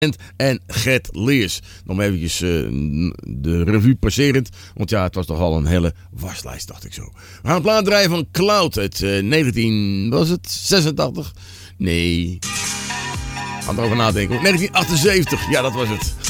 en Gert Leers. Nog maar eventjes de revue passerend. Want ja, het was toch al een hele waslijst, dacht ik zo. We gaan een plaat draaien van Cloud uit 1986? Nee. Ga erover nadenken. 1978, ja, dat was het.